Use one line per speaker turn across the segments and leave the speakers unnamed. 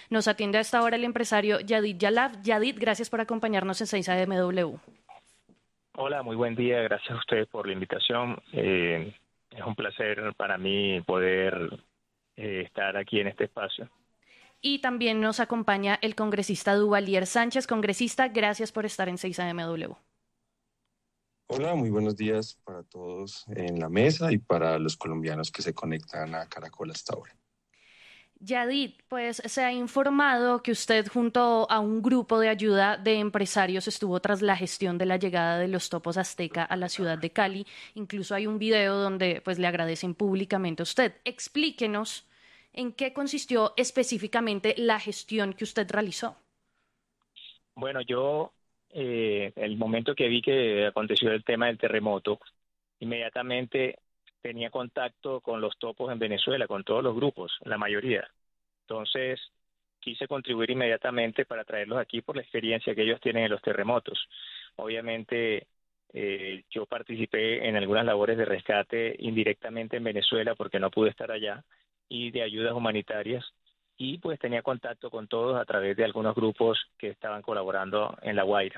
Nos atiende a esta hora el empresario Yadid Yalab. Yadid, gracias por acompañarnos en 6 AM.
Hola, muy buen día. Gracias a ustedes por la invitación. Es un placer para mí poder estar aquí en este espacio.
Y también nos acompaña el congresista Duvalier Sánchez. Congresista, gracias por estar en 6 AM.
Hola, muy buenos días para todos en la mesa y para los colombianos que se conectan a Caracol hasta ahora.
Yadid, pues se ha informado que usted junto a un grupo de ayuda de empresarios estuvo tras la gestión de la llegada de los topos azteca a la ciudad de Cali. Incluso hay un video donde pues le agradecen públicamente a usted. Explíquenos en qué consistió específicamente la gestión que usted realizó.
Bueno, yo, el momento que vi que aconteció el tema del terremoto, inmediatamente tenía contacto con los topos en Venezuela, con todos los grupos, la mayoría. Entonces, quise contribuir inmediatamente para traerlos aquí por la experiencia que ellos tienen en los terremotos. Obviamente, yo participé en algunas labores de rescate indirectamente en Venezuela porque no pude estar allá y de ayudas humanitarias y pues tenía contacto con todos a través de algunos grupos que estaban colaborando en La Guaira.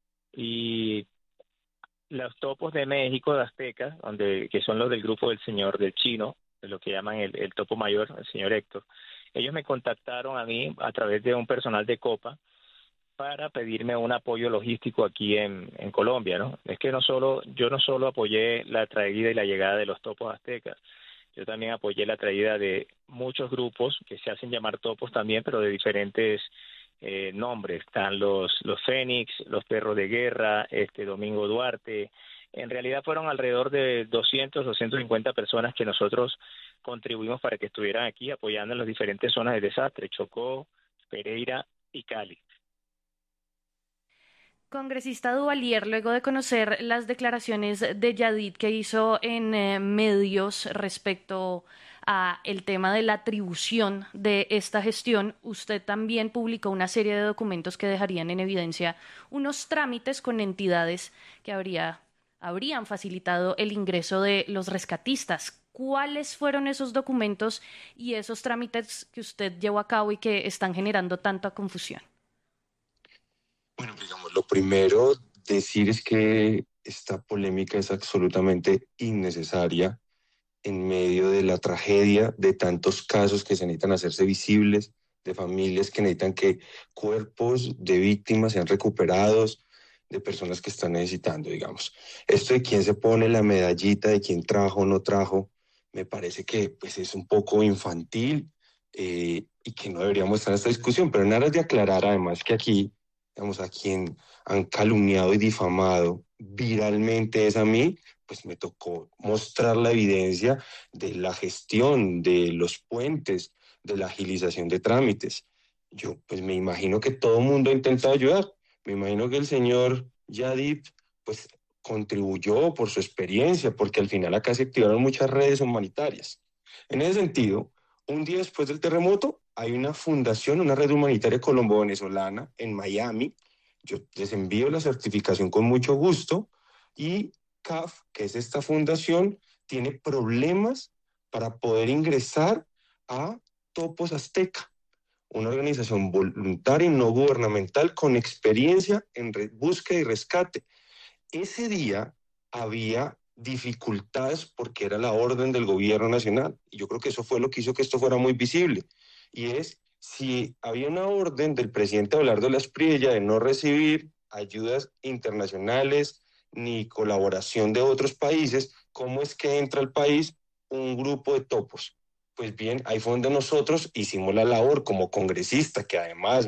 Y los topos de México, de Azteca, que son los del grupo del señor del Chino, de lo que llaman el topo mayor, el señor Héctor, ellos me contactaron a mí a través de un personal de Copa para pedirme un apoyo logístico aquí en Colombia, ¿no? Es que yo no solo apoyé la traída y la llegada de los topos aztecas, yo también apoyé la traída de muchos grupos que se hacen llamar topos también, pero de diferentes nombres. Están los Fénix, los Perros de Guerra, Domingo Duarte. En realidad fueron alrededor de 250 personas que nosotros contribuimos para que estuvieran aquí apoyando en las diferentes zonas de desastre, Chocó, Pereira y Cali.
Congresista Duvalier, luego de conocer las declaraciones de Yadid que hizo en medios respecto a el tema de la atribución de esta gestión, usted también publicó una serie de documentos que dejarían en evidencia unos trámites con entidades que habrían facilitado el ingreso de los rescatistas. ¿Cuáles fueron esos documentos y esos trámites que usted llevó a cabo y que están generando tanta confusión?
Bueno, digamos, lo primero decir es que esta polémica es absolutamente innecesaria en medio de la tragedia de tantos casos que se necesitan hacerse visibles, de familias que necesitan que cuerpos de víctimas sean recuperados, de personas que están necesitando, digamos. Esto de quién se pone la medallita, de quién trajo o no trajo, me parece que pues, es un poco infantil y que no deberíamos estar en esta discusión, pero en aras de aclarar además que aquí, digamos, a quien han calumniado y difamado viralmente es a mí, pues me tocó mostrar la evidencia de la gestión de los puentes, de la agilización de trámites. Yo pues me imagino que todo el mundo ha intentado ayudar. Me imagino que el señor Yadid pues contribuyó por su experiencia, porque al final acá se activaron muchas redes humanitarias. En ese sentido, un día después del terremoto, hay una fundación, una red humanitaria colombo-venezolana en Miami. Yo les envío la certificación con mucho gusto y CAF, que es esta fundación, tiene problemas para poder ingresar a Topos Azteca, una organización voluntaria y no gubernamental con experiencia en búsqueda y rescate. Ese día había dificultades porque era la orden del gobierno nacional. Y yo creo que eso fue lo que hizo que esto fuera muy visible. Y es, si había una orden del presidente Abelardo Laspriella de no recibir ayudas internacionales ni colaboración de otros países, ¿cómo es que entra al país un grupo de topos? Pues bien, ahí fue donde nosotros hicimos la labor como congresista, que además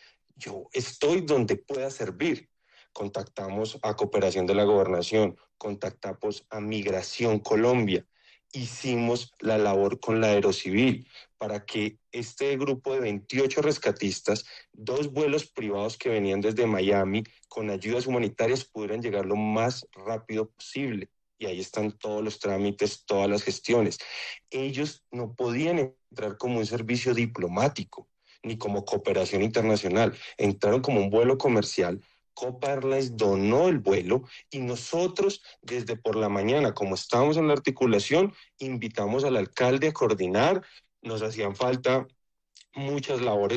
yo estoy donde pueda servir. Contactamos a Cooperación de la Gobernación, contactamos a Migración Colombia, hicimos la labor con la Aerocivil para que este grupo de 28 rescatistas, 2 vuelos privados que venían desde Miami con ayudas humanitarias pudieran llegar lo más rápido posible. Y ahí están todos los trámites, todas las gestiones. Ellos no podían entrar como un servicio diplomático ni como cooperación internacional, entraron como un vuelo comercial. Copa Airlines donó el vuelo y nosotros desde por la mañana, como estábamos en la articulación, invitamos al alcalde a coordinar, nos hacían falta muchas labores